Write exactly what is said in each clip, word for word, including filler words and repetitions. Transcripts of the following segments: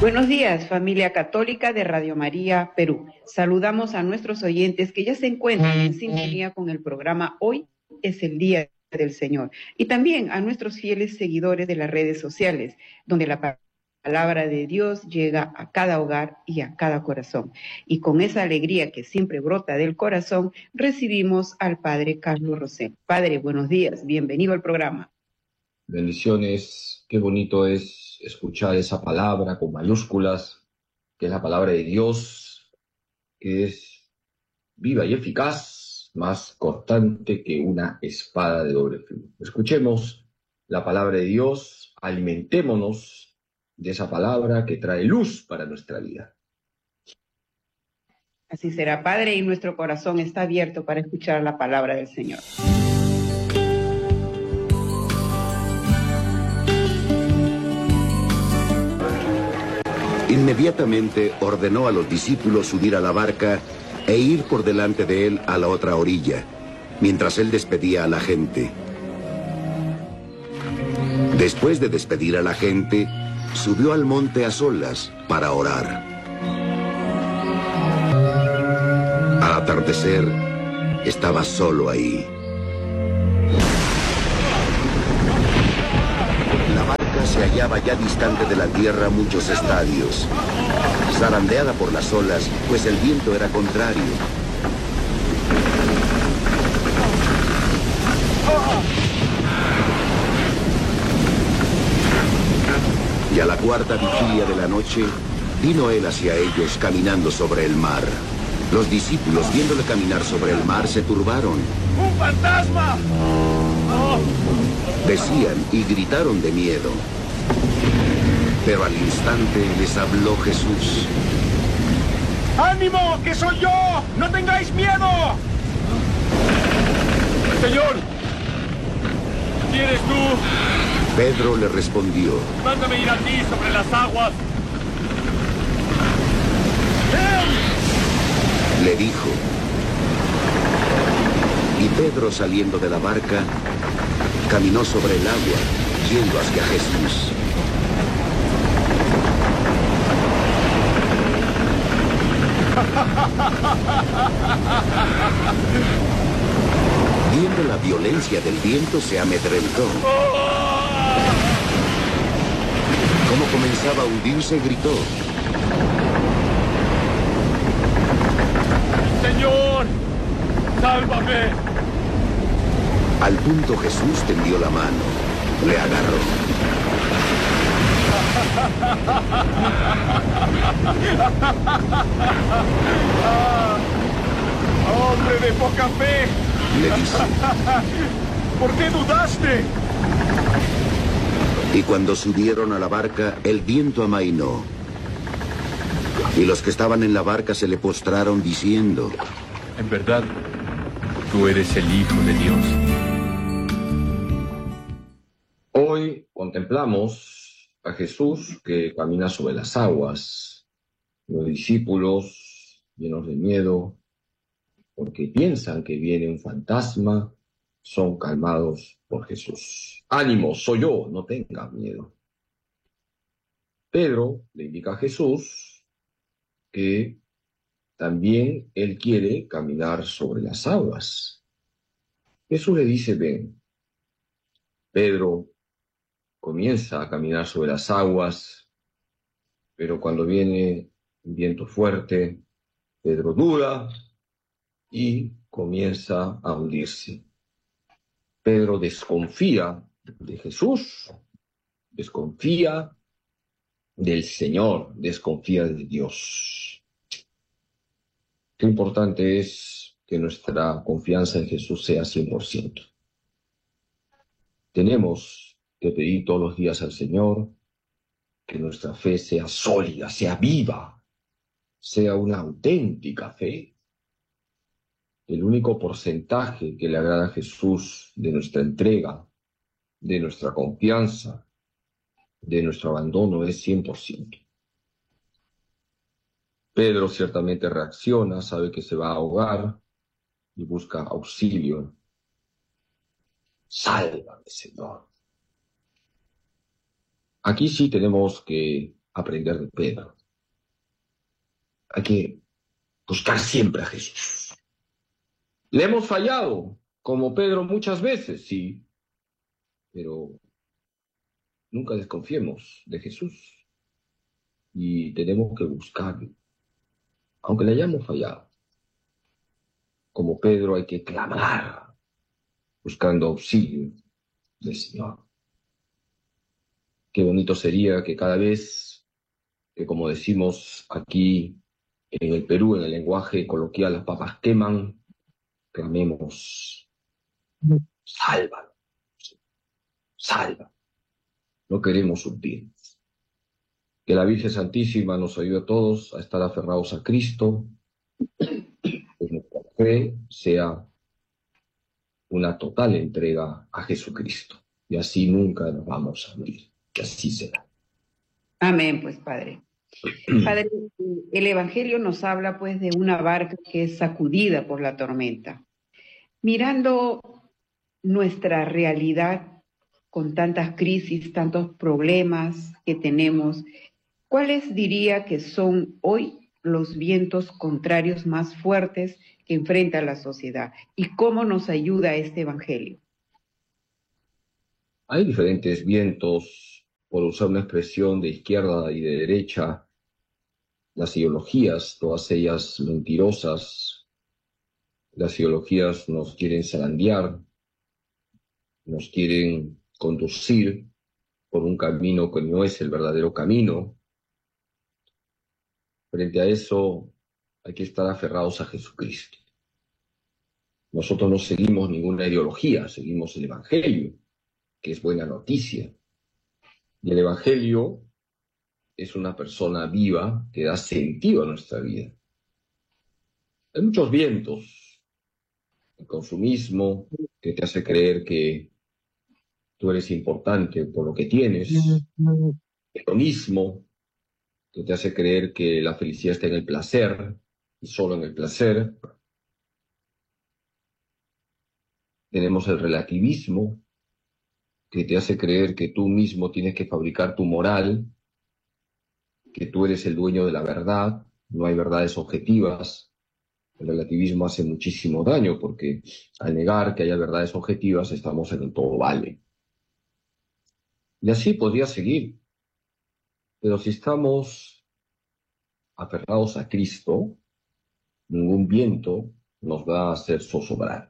Buenos días, familia católica de Radio María Perú. Saludamos a nuestros oyentes que ya se encuentran en sintonía con el programa Hoy es el Día del Señor. Y también a nuestros fieles seguidores de las redes sociales, donde la palabra de Dios llega a cada hogar y a cada corazón. Y con esa alegría que siempre brota del corazón, recibimos al Padre Carlos Rosell. Padre, buenos días, bienvenido al programa. Bendiciones, qué bonito es escuchar esa palabra con mayúsculas, que es la palabra de Dios, que es viva y eficaz, más cortante que una espada de doble filo. Escuchemos la palabra de Dios, alimentémonos de esa palabra que trae luz para nuestra vida. Así será, Padre, y nuestro corazón está abierto para escuchar la palabra del Señor. Inmediatamente ordenó a los discípulos subir a la barca e ir por delante de él a la otra orilla, mientras él despedía a la gente. Después de despedir a la gente, subió al monte a solas para orar. Al atardecer, estaba solo ahí. Se hallaba ya distante de la tierra muchos estadios, zarandeada por las olas, pues el viento era contrario. Y a la cuarta vigilia de la noche, vino él hacia ellos caminando sobre el mar. Los discípulos, viéndole caminar sobre el mar, se turbaron. ¡Un fantasma! Decían y gritaron de miedo. Pero al instante les habló Jesús. ¡Ánimo, que soy yo! ¡No tengáis miedo! Señor, ¿quién eres tú? Pedro le respondió. Mándame ir a ti sobre las aguas. ¡Eh! Le dijo. Y Pedro, saliendo de la barca, caminó sobre el agua, yendo hacia Jesús. Viendo la violencia del viento, se amedrentó. Como comenzaba a hundirse, gritó. ¡Señor! ¡Sálvame! Al punto Jesús tendió la mano, le agarró. Ah, ¡hombre de poca fe! Le dice. ¿Por qué dudaste? Y cuando subieron a la barca, el viento amainó. Y los que estaban en la barca se le postraron diciendo. En verdad, tú eres el Hijo de Dios. Hoy contemplamos a Jesús que camina sobre las aguas. Los discípulos, llenos de miedo, porque piensan que viene un fantasma, son calmados por Jesús. ¡Ánimo, soy yo! No tengan miedo. Pedro le indica a Jesús que también él quiere caminar sobre las aguas. Jesús le dice, ven. Pedro comienza a caminar sobre las aguas, pero cuando viene un viento fuerte, Pedro duda y comienza a hundirse. Pedro desconfía de Jesús, desconfía del Señor, desconfía de Dios. Qué importante es que nuestra confianza en Jesús sea cien por ciento. Tenemos que pedir todos los días al Señor que nuestra fe sea sólida, sea viva, sea una auténtica fe. El único porcentaje que le agrada a Jesús de nuestra entrega, de nuestra confianza, de nuestro abandono es cien por ciento. Pedro ciertamente reacciona, sabe que se va a ahogar y busca auxilio. Sálvame, Señor. Aquí sí tenemos que aprender de Pedro. Hay que buscar siempre a Jesús. Le hemos fallado, como Pedro muchas veces, sí, pero nunca desconfiemos de Jesús y tenemos que buscarlo, aunque le hayamos fallado. Como Pedro hay que clamar, buscando auxilio del Señor. Qué bonito sería que cada vez que, como decimos aquí en el Perú, en el lenguaje coloquial, las papas queman, clamemos, salva, salva. No queremos hundir. Que la Virgen Santísima nos ayude a todos a estar aferrados a Cristo, que nuestra fe sea una total entrega a Jesucristo. Y así nunca nos vamos a morir. Que así será. Amén, pues, Padre. Padre, el Evangelio nos habla, pues, de una barca que es sacudida por la tormenta. Mirando nuestra realidad con tantas crisis, tantos problemas que tenemos, ¿cuáles diría que son hoy los vientos contrarios más fuertes que enfrenta la sociedad? ¿Y cómo nos ayuda este Evangelio? Hay diferentes vientos, por usar una expresión de izquierda y de derecha, las ideologías, todas ellas mentirosas. Las ideologías nos quieren zarandear, nos quieren conducir por un camino que no es el verdadero camino. Frente a eso hay que estar aferrados a Jesucristo. Nosotros no seguimos ninguna ideología, seguimos el Evangelio, que es buena noticia. Y el Evangelio es una persona viva que da sentido a nuestra vida. Hay muchos vientos, el consumismo, que te hace creer que tú eres importante por lo que tienes, el hedonismo, que te hace creer que la felicidad está en el placer y solo en el placer. Tenemos el relativismo, que te hace creer que tú mismo tienes que fabricar tu moral, que tú eres el dueño de la verdad, no hay verdades objetivas. El relativismo hace muchísimo daño porque al negar que haya verdades objetivas estamos en el todo vale. Y así podría seguir. Pero si estamos aferrados a Cristo, ningún viento nos va a hacer zozobrar.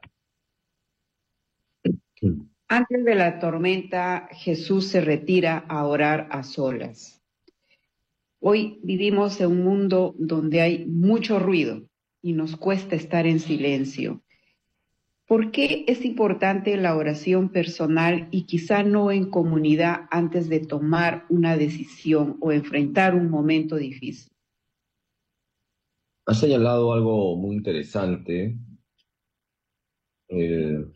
Antes de la tormenta, Jesús se retira a orar a solas. Hoy vivimos en un mundo donde hay mucho ruido y nos cuesta estar en silencio. ¿Por qué es importante la oración personal y quizá no en comunidad antes de tomar una decisión o enfrentar un momento difícil? Has señalado algo muy interesante. El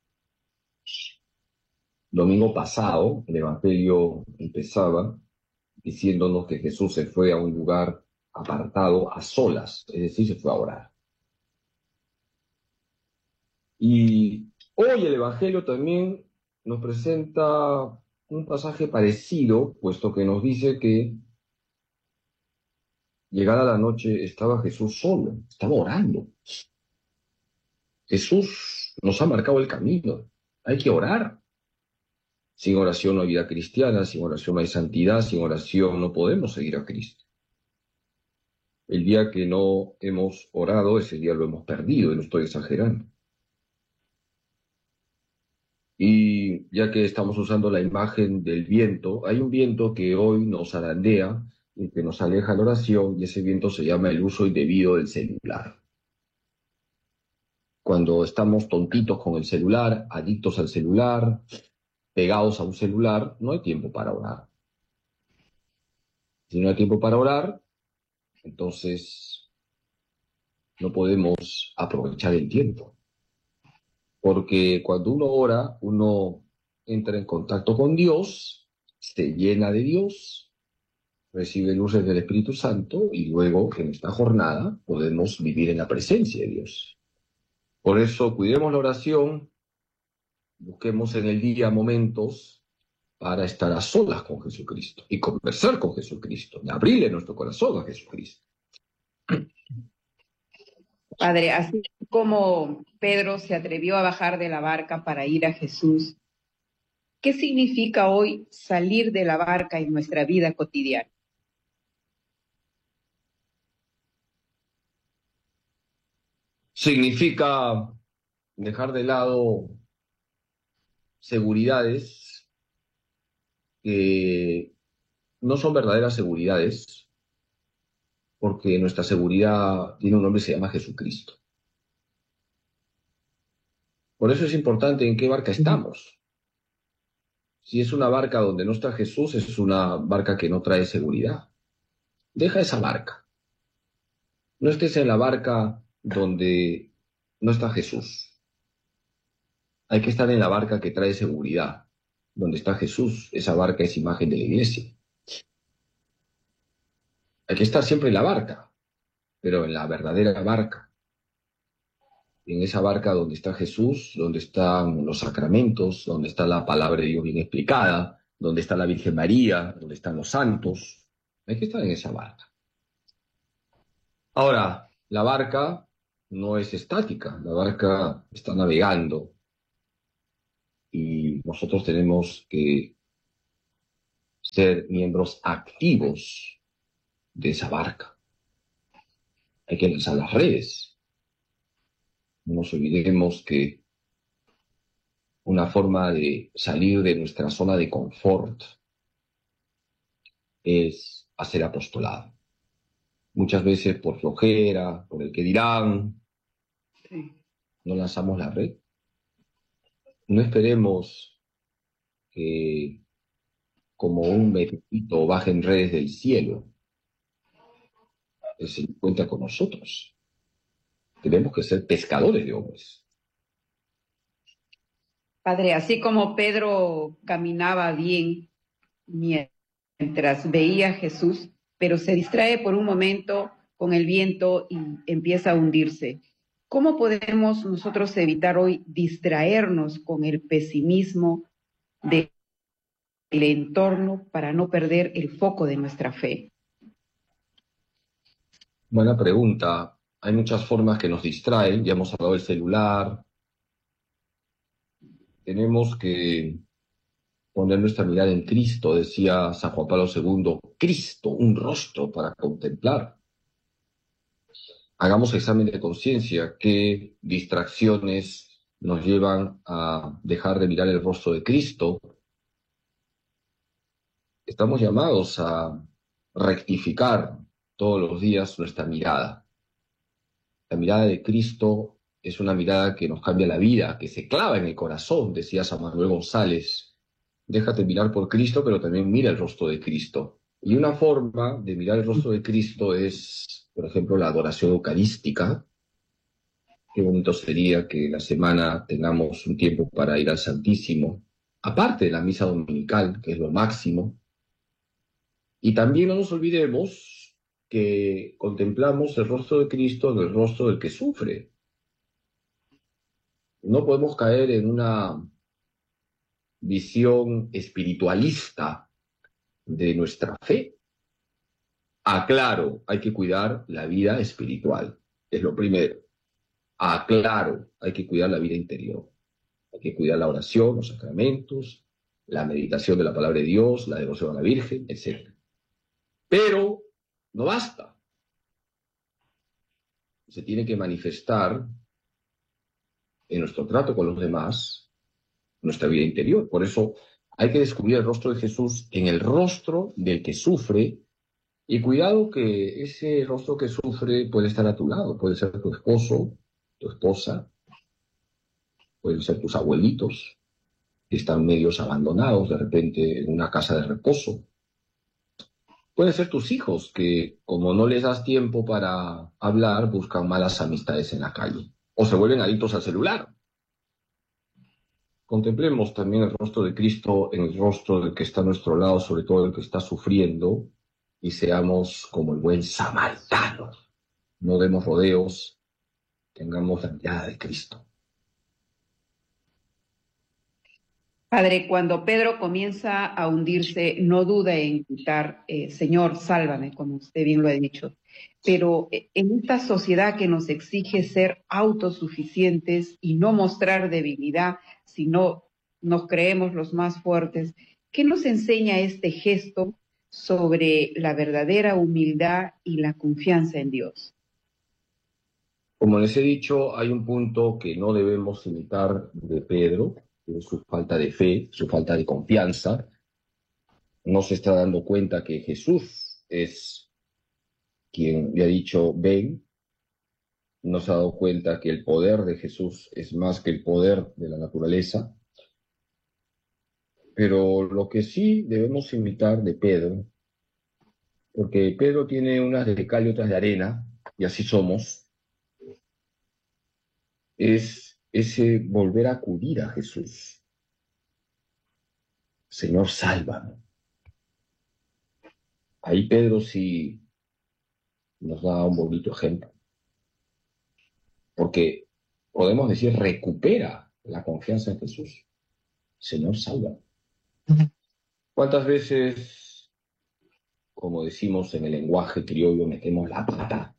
domingo pasado, el Evangelio empezaba diciéndonos que Jesús se fue a un lugar apartado a solas, es decir, se fue a orar. Y hoy el Evangelio también nos presenta un pasaje parecido, puesto que nos dice que llegada la noche estaba Jesús solo, estaba orando. Jesús nos ha marcado el camino, hay que orar. Sin oración no hay vida cristiana, sin oración no hay santidad, sin oración no podemos seguir a Cristo. El día que no hemos orado, ese día lo hemos perdido, y no estoy exagerando. Y ya que estamos usando la imagen del viento, hay un viento que hoy nos zarandea y que nos aleja de la oración, y ese viento se llama el uso indebido del celular. Cuando estamos tontitos con el celular, adictos al celular, pegados a un celular, no hay tiempo para orar. Si no hay tiempo para orar, entonces no podemos aprovechar el tiempo. Porque cuando uno ora, uno entra en contacto con Dios, se llena de Dios, recibe luces del Espíritu Santo y luego en esta jornada podemos vivir en la presencia de Dios. Por eso cuidemos la oración, busquemos en el día momentos para estar a solas con Jesucristo y conversar con Jesucristo, y abrirle nuestro corazón a Jesucristo. Padre, así como Pedro se atrevió a bajar de la barca para ir a Jesús, ¿qué significa hoy salir de la barca en nuestra vida cotidiana? Significa dejar de lado seguridades que no son verdaderas seguridades, porque nuestra seguridad tiene un nombre y se llama Jesucristo. Por eso es importante en qué barca estamos. Si es una barca donde no está Jesús, es una barca que no trae seguridad. Deja esa barca. No estés en la barca donde no está Jesús. Hay que estar en la barca que trae seguridad, donde está Jesús. Esa barca es imagen de la iglesia. Hay que estar siempre en la barca, pero en la verdadera barca. En esa barca donde está Jesús, donde están los sacramentos, donde está la palabra de Dios bien explicada, donde está la Virgen María, donde están los santos. Hay que estar en esa barca. Ahora, la barca no es estática, la barca está navegando y nosotros tenemos que ser miembros activos de esa barca. Hay que lanzar las redes. No nos olvidemos que una forma de salir de nuestra zona de confort es hacer apostolado. Muchas veces por flojera, por el que dirán, Sí. no lanzamos la red. No esperemos que como un meteorito bajen redes del cielo. Él se encuentra con nosotros. Tenemos que ser pescadores de hombres. Padre, así como Pedro caminaba bien mientras veía a Jesús, pero se distrae por un momento con el viento y empieza a hundirse. ¿Cómo podemos nosotros evitar hoy distraernos con el pesimismo del entorno para no perder el foco de nuestra fe? Buena pregunta. Hay muchas formas que nos distraen. Ya hemos hablado del celular. Tenemos que poner nuestra mirada en Cristo, decía San Juan Pablo segundo. Cristo, un rostro para contemplar. Hagamos examen de conciencia. ¿Qué distracciones nos llevan a dejar de mirar el rostro de Cristo? Estamos llamados a rectificar todos los días nuestra mirada. La mirada de Cristo es una mirada que nos cambia la vida, que se clava en el corazón, decía San Manuel González. Déjate mirar por Cristo, pero también mira el rostro de Cristo. Y una forma de mirar el rostro de Cristo es, por ejemplo, la adoración eucarística. Qué bonito sería que la semana tengamos un tiempo para ir al Santísimo, aparte de la misa dominical, que es lo máximo. Y también no nos olvidemos que contemplamos el rostro de Cristo en el rostro del que sufre. No podemos caer en una visión espiritualista de nuestra fe. Aclaro, hay que cuidar la vida espiritual, es lo primero. Aclaro, hay que cuidar la vida interior. Hay que cuidar la oración, los sacramentos, la meditación de la palabra de Dios, la devoción a la Virgen, etcétera. Pero no basta. Se tiene que manifestar en nuestro trato con los demás nuestra vida interior. Por eso hay que descubrir el rostro de Jesús en el rostro del que sufre. Y cuidado que ese rostro que sufre puede estar a tu lado. Puede ser tu esposo, tu esposa, pueden ser tus abuelitos, que están medios abandonados de repente en una casa de reposo. Pueden ser tus hijos, que como no les das tiempo para hablar, buscan malas amistades en la calle. O se vuelven adictos al celular. Contemplemos también el rostro de Cristo en el rostro del que está a nuestro lado, sobre todo el que está sufriendo, y seamos como el buen samaritano. No demos rodeos, tengamos la mirada de Cristo. Padre, cuando Pedro comienza a hundirse, no duda en gritar, eh, Señor, sálvame, como usted bien lo ha dicho. Pero eh, en esta sociedad que nos exige ser autosuficientes y no mostrar debilidad, sino nos creemos los más fuertes, ¿qué nos enseña este gesto sobre la verdadera humildad y la confianza en Dios? Como les he dicho, hay un punto que no debemos imitar de Pedro, que es su falta de fe, su falta de confianza. No se está dando cuenta que Jesús es quien le ha dicho, ven. No se ha dado cuenta que el poder de Jesús es más que el poder de la naturaleza. Pero lo que sí debemos imitar de Pedro, porque Pedro tiene unas de cal y otras de arena, y así somos, es ese volver a acudir a Jesús. Señor, sálvame. Ahí Pedro sí nos da un bonito ejemplo. Porque podemos decir, recupera la confianza en Jesús. Señor, sálvame. ¿Cuántas veces, como decimos en el lenguaje criollo, metemos la pata?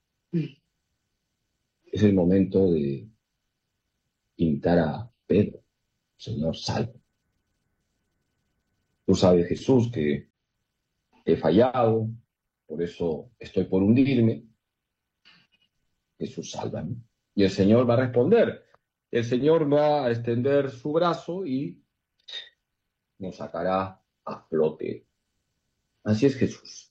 Es el momento de imitar a Pedro. Señor, sálvame. Tú sabes, Jesús, que he fallado, por eso estoy por hundirme. Jesús, sálvame. Y el Señor va a responder. El Señor va a extender su brazo y nos sacará a flote. Así es Jesús.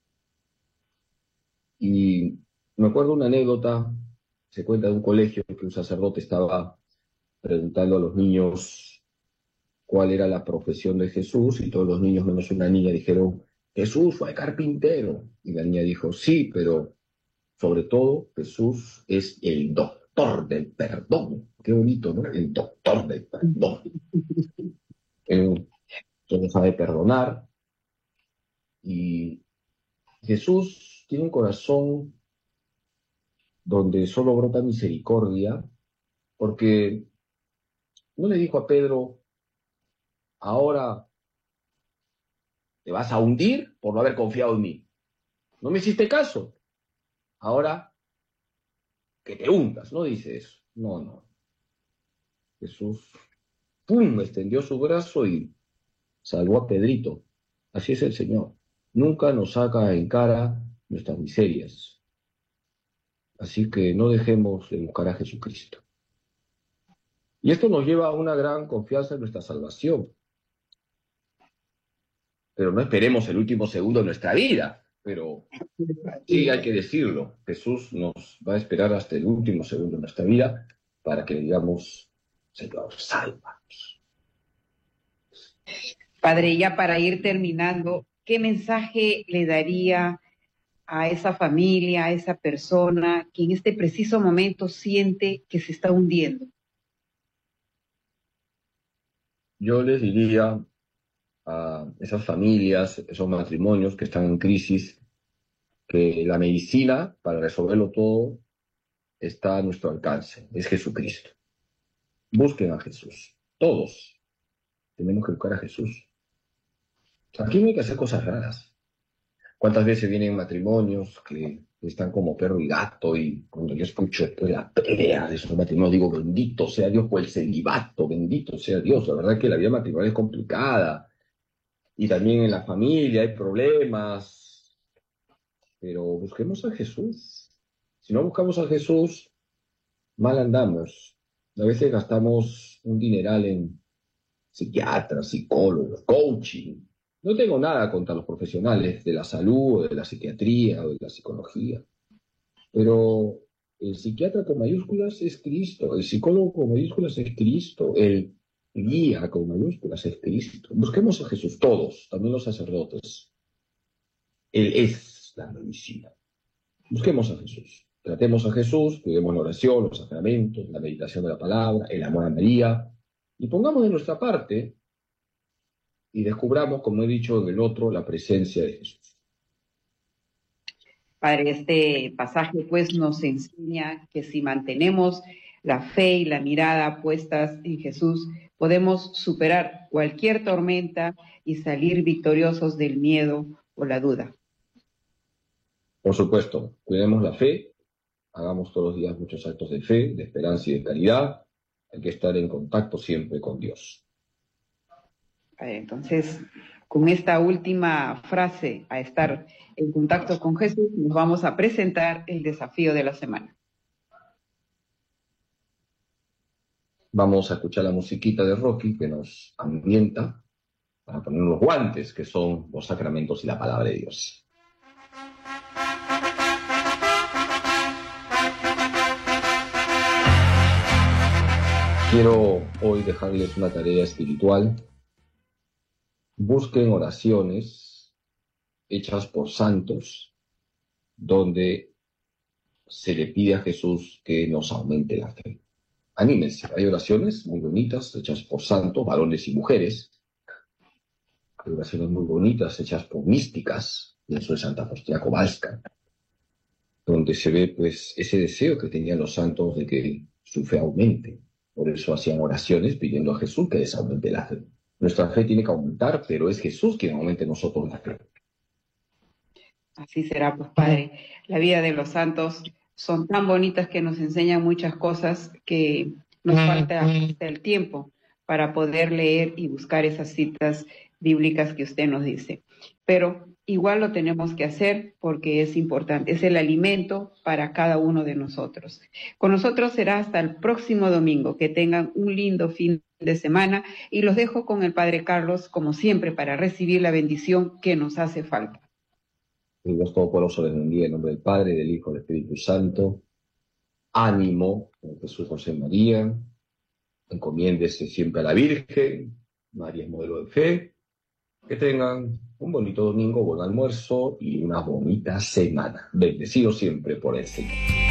Y me acuerdo una anécdota, se cuenta de un colegio que un sacerdote estaba preguntando a los niños cuál era la profesión de Jesús, y todos los niños menos una niña dijeron, Jesús fue carpintero. Y la niña dijo, sí, pero sobre todo Jesús es el doctor del perdón. Qué bonito, ¿no? El doctor del perdón. Él solo sabe perdonar. Y Jesús tiene un corazón donde solo brota misericordia, porque no le dijo a Pedro, ahora te vas a hundir por no haber confiado en mí. No me hiciste caso. Ahora que te hundas. No dice eso. No, no. Jesús, ¡pum!, extendió su brazo y salvó a Pedrito. Así es el Señor. Nunca nos saca en cara nuestras miserias. Así que no dejemos de buscar a Jesucristo. Y esto nos lleva a una gran confianza en nuestra salvación. Pero no esperemos el último segundo de nuestra vida. Pero sí hay que decirlo. Jesús nos va a esperar hasta el último segundo de nuestra vida para que le digamos, Señor, sálvanos. Padre, ya para ir terminando, ¿qué mensaje le daría a esa familia, a esa persona que en este preciso momento siente que se está hundiendo? Yo les diría a esas familias, esos matrimonios que están en crisis, que la medicina para resolverlo todo está a nuestro alcance, es Jesucristo. Busquen a Jesús, todos tenemos que buscar a Jesús. Aquí no hay que hacer cosas raras. ¿Cuántas veces vienen matrimonios que están como perro y gato, y cuando yo escucho pues, la pelea de esos matrimonios, digo, bendito sea Dios por el celibato, bendito sea Dios? La verdad es que la vida matrimonial es complicada, y también en la familia hay problemas, pero busquemos a Jesús. Si no buscamos a Jesús, mal andamos. A veces gastamos un dineral en psiquiatras, psicólogos, coaching. No tengo nada contra los profesionales de la salud, o de la psiquiatría, o de la psicología. Pero el psiquiatra con mayúsculas es Cristo, el psicólogo con mayúsculas es Cristo, el guía con mayúsculas es Cristo. Busquemos a Jesús, todos, también los sacerdotes. Él es la medicina. Busquemos a Jesús. Tratemos a Jesús, cuidemos la oración, los sacramentos, la meditación de la palabra, el amor a María, y pongamos de nuestra parte y descubramos, como he dicho en el otro, la presencia de Jesús. Padre, este pasaje pues nos enseña que si mantenemos la fe y la mirada puestas en Jesús, podemos superar cualquier tormenta y salir victoriosos del miedo o la duda. Por supuesto, cuidemos la fe, hagamos todos los días muchos actos de fe, de esperanza y de caridad. Hay que estar en contacto siempre con Dios. Entonces, con esta última frase, a estar en contacto con Jesús, nos vamos a presentar el desafío de la semana. Vamos a escuchar la musiquita de Rocky que nos ambienta para poner los guantes, que son los sacramentos y la palabra de Dios. Quiero hoy dejarles una tarea espiritual. Busquen oraciones hechas por santos, donde se le pide a Jesús que nos aumente la fe. Anímense, hay oraciones muy bonitas hechas por santos, varones y mujeres. Hay oraciones muy bonitas hechas por místicas, pienso de Santa Faustina Kowalska, donde se ve pues ese deseo que tenían los santos de que su fe aumente. Por eso hacían oraciones pidiendo a Jesús que les aumente la fe. Nuestra fe tiene que aumentar, pero es Jesús quien aumente en nosotros la fe. Así será, pues, Padre. La vida de los santos son tan bonitas que nos enseñan muchas cosas que nos falta el tiempo para poder leer y buscar esas citas bíblicas que usted nos dice. Pero igual lo tenemos que hacer porque es importante, es el alimento para cada uno de nosotros. Con nosotros será hasta el próximo domingo. Que tengan un lindo fin de semana y los dejo con el Padre Carlos, como siempre, para recibir la bendición que nos hace falta. El Dios Todopoderoso les bendiga en nombre del Padre, del Hijo y del Espíritu Santo. Ánimo, Jesús, José, María. Encomiéndese siempre a la Virgen. María es modelo de fe. Que tengan un bonito domingo, buen almuerzo y una bonita semana. Bendecidos siempre por el Señor.